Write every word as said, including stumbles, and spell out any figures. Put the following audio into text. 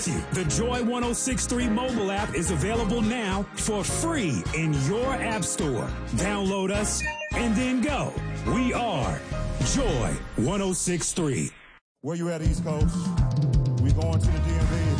The Joy ten sixty-three mobile app is available now for free in your app store. Download us and then go. We are Joy ten sixty-three. Where you at, East Coast? We going to the D M V.